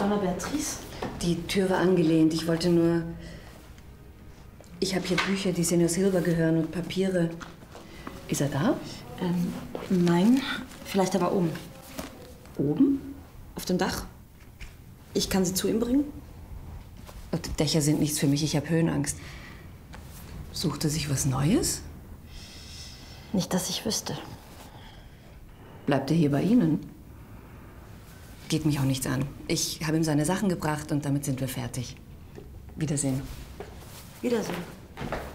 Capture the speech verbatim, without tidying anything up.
einmal Beatrice? Die Tür war angelehnt. Ich wollte nur... Ich habe hier Bücher, die Senior Silva gehören und Papiere. Ist er da? Ähm, nein. Vielleicht aber oben. Oben? Auf dem Dach. Ich kann sie zu ihm bringen. Und Dächer sind nichts für mich. Ich habe Höhenangst. Sucht er sich was Neues? Nicht, dass ich wüsste. Bleibt er hier bei Ihnen? Geht mich auch nichts an. Ich habe ihm seine Sachen gebracht und damit sind wir fertig. Wiedersehen. Wiedersehen.